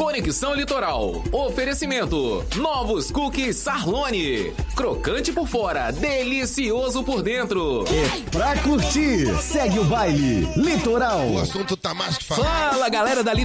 Conexão Litoral. Oferecimento. Novos cookies Sarlone. Crocante por fora, delicioso por dentro. Pra curtir, segue o baile. Litoral. O assunto tá mais que falado. Fala, galera da